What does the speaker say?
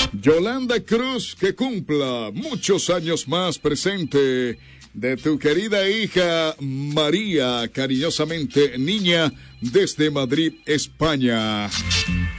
Yolanda Cruz, que cumpla muchos años más, presente de tu querida hija María, cariñosamente niña, desde Madrid, España.